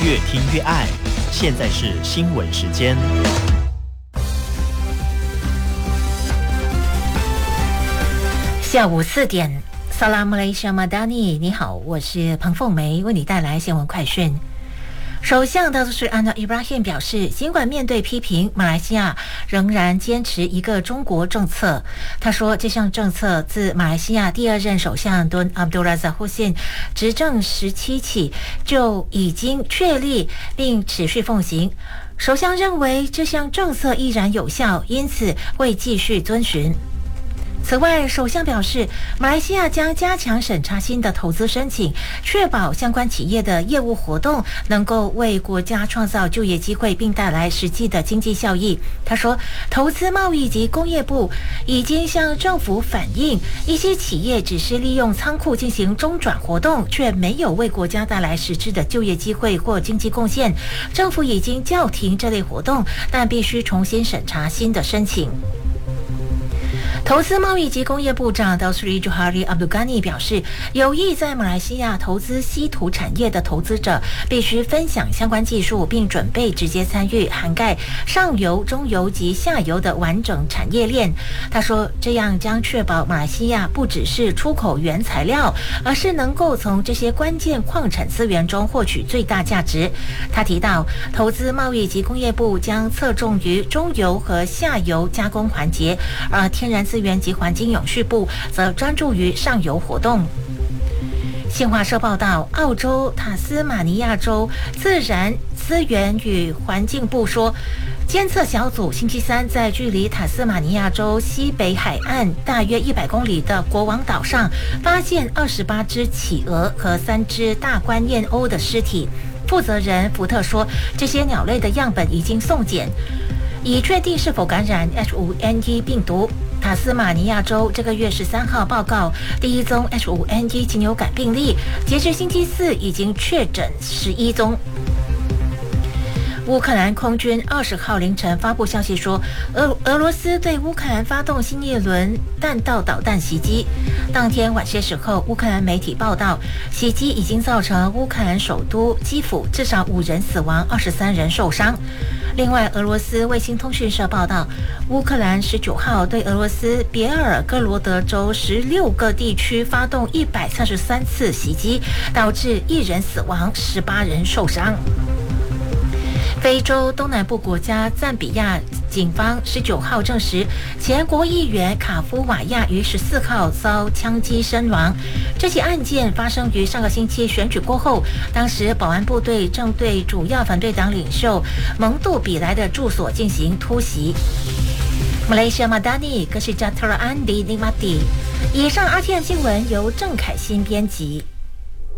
越听越爱。现在是新闻时间。 下午4点，萨拉姆雷沙马达尼，你好，我是彭凤梅，为你带来新闻快讯。首相达苏安纳伊布拉辛表示，尽管面对批评，马来西亚仍然坚持一个中国政策。他说，这项政策自马来西亚第2任首相敦阿卜杜拉扎胡辛执政时期起就已经确立并持续奉行。首相认为这项政策依然有效，因此会继续遵循。此外，首相表示，马来西亚将加强审查新的投资申请，确保相关企业的业务活动能够为国家创造就业机会，并带来实际的经济效益。他说，投资贸易及工业部已经向政府反映，一些企业只是利用仓库进行中转活动，却没有为国家带来实质的就业机会或经济贡献。政府已经叫停这类活动，但必须重新审查新的申请。投资贸易及工业部长道斯里朱哈里阿卜杜甘尼表示，有意在马来西亚投资稀土产业的投资者必须分享相关技术，并准备直接参与涵盖上游、中游及下游的完整产业链。他说，这样将确保马来西亚不只是出口原材料，而是能够从这些关键矿产资源中获取最大价值。他提到，投资贸易及工业部将侧重于中游和下游加工环节，而天然资源及环境永续部则专注于上游活动。新华社报道，澳洲塔斯马尼亚州自然资源与环境部说，监测小组星期三在距离塔斯马尼亚州西北海岸大约100公里的国王岛上发现28只企鹅和3只大冠燕鸥的尸体。负责人福特说，这些鸟类的样本已经送检，以确定是否感染 H5N1 病毒。塔斯马尼亚州这个月13号报告第一宗 H5N1 禽流感病例，截至星期4已经确诊11宗。乌克兰空军20号凌晨发布消息说，俄罗斯对乌克兰发动新一轮弹道导弹袭击。当天晚些时候，乌克兰媒体报道，袭击已经造成乌克兰首都基辅至少5人死亡，23人受伤。另外，俄罗斯卫星通讯社报道，乌克兰19号对俄罗斯别尔哥罗德州16个地区发动133次袭击，导致1人死亡，18人受伤。非洲东南部国家赞比亚警方19号证实，前国议员卡夫瓦亚于14号遭枪击身亡。这起案件发生于上个星期选举过后，当时保安部队正对主要反对党领袖蒙杜比莱的住所进行突袭。马来西亚马达尼，格西加特拉安迪尼马蒂。以上 RTM 新闻由郑凯欣编辑。